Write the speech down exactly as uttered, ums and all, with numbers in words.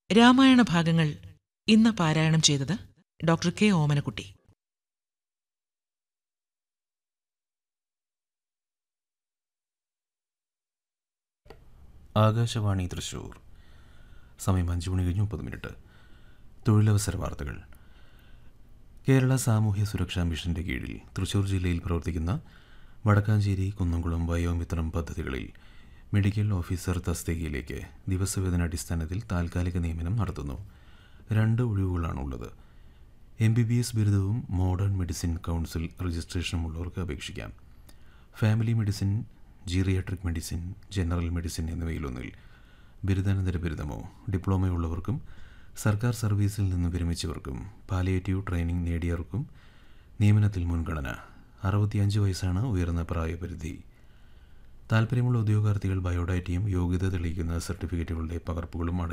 രാമായണ ഭാഗങ്ങൾ ഇന്ന് പാരായണം ചെയ്തത് ഡോക്ടർ കെ ഓമനക്കുട്ടി. ആകാശവാണി തൃശൂർ. സമയം അഞ്ച് മണി കഴിഞ്ഞ് മുപ്പത് മിനിറ്റ്. തൊഴിലവസര വാർത്തകൾ. കേരള സാമൂഹ്യ സുരക്ഷാ മിഷന്റെ കീഴിൽ തൃശൂർ ജില്ലയിൽ പ്രവർത്തിക്കുന്ന വടക്കാഞ്ചേരി, കുന്നംകുളം വയോമിത്രം പദ്ധതികളിൽ മെഡിക്കൽ ഓഫീസർ തസ്തികയിലേക്ക് ദിവസവേതന അടിസ്ഥാനത്തിൽ താൽക്കാലിക നിയമനം നടത്തുന്നു. രണ്ട് ഒഴിവുകളാണുള്ളത്. എം ബി ബി എസ് ബിരുദവും മോഡേൺ മെഡിസിൻ കൗൺസിൽ രജിസ്ട്രേഷനുമുള്ളവർക്ക് അപേക്ഷിക്കാം. Family medicine, geriatric medicine, general medicine എന്നിവയിലൊന്നിൽ ബിരുദാനന്തര ബിരുദമോ ഡിപ്ലോമയുള്ളവർക്കും സർക്കാർ സർവീസിൽ നിന്ന് വിരമിച്ചവർക്കും പാലിയേറ്റീവ് ട്രെയിനിങ് നേടിയവർക്കും നിയമനത്തിൽ മുൻഗണന. അറുപത്തിയഞ്ച് വയസ്സാണ് ഉയർന്ന പ്രായപരിധി. താൽപ്പര്യമുള്ള ഉദ്യോഗാർത്ഥികൾ ബയോഡാറ്റയും യോഗ്യത തെളിയിക്കുന്ന സർട്ടിഫിക്കറ്റുകളുടെ പകർപ്പുകളും